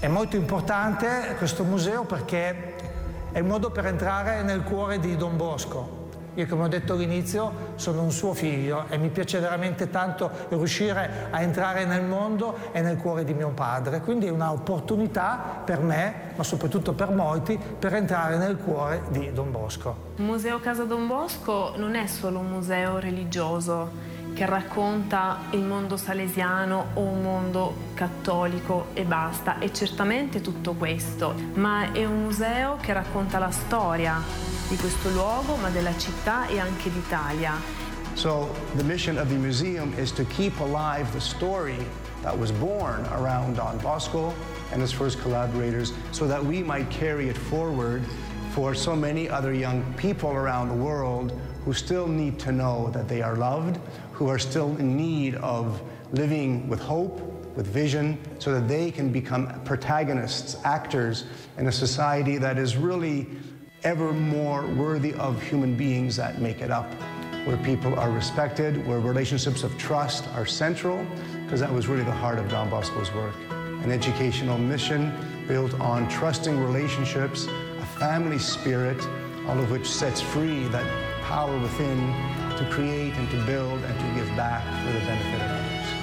È molto importante questo museo perché è il modo per entrare nel cuore di Don Bosco. Io, come ho detto all'inizio, sono un suo figlio e mi piace veramente tanto riuscire a entrare nel mondo e nel cuore di mio padre. Quindi è un'opportunità per me, ma soprattutto per molti, per entrare nel cuore di Don Bosco. Il Museo Casa Don Bosco non è solo un museo religioso che racconta il mondo salesiano o un mondo cattolico e basta. È certamente tutto questo, ma è un museo che racconta la storia di questo luogo, ma della città e anche d'Italia. So the mission of the museum is to keep alive the story that was born around Don Bosco and his first collaborators, so that we might carry it forward for so many other young people around the world who still need to know that they are loved, who are still in need of living with hope, with vision, so that they can become protagonists, actors in a society that is really ever more worthy of human beings that make it up, where people are respected, where relationships of trust are central, because that was really the heart of Don Bosco's work. An educational mission built on trusting relationships, a family spirit, all of which sets free that power within to create and to build and to give back for the benefit of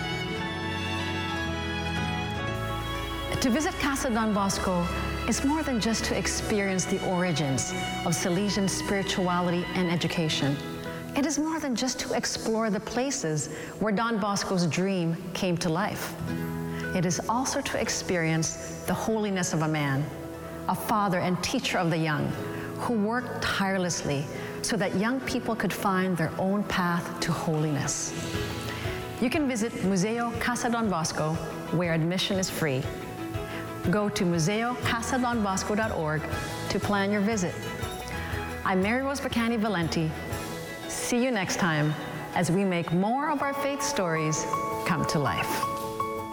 others. To visit Casa Don Bosco is more than just to experience the origins of Salesian spirituality and education. It is more than just to explore the places where Don Bosco's dream came to life. It is also to experience the holiness of a man, a father and teacher of the young, who worked tirelessly so that young people could find their own path to holiness. You can visit Museo Casa Don Bosco, where admission is free. Go to museocasadonbosco.org to plan your visit. I'm Mary Rose Bacani Valenti. See you next time as we make more of our faith stories come to life.